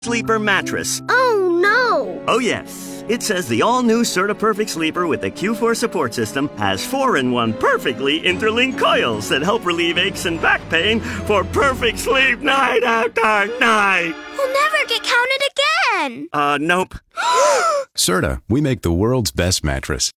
Sleeper mattress. Oh, no. Oh, yes. It says the all-new CertaPerfect Sleeper with the Q4 support system has 4-in-1 perfectly interlinked coils that help relieve aches and back pain for perfect sleep night after night. We'll never get counted again. Nope. Certa, we make the world's best mattress.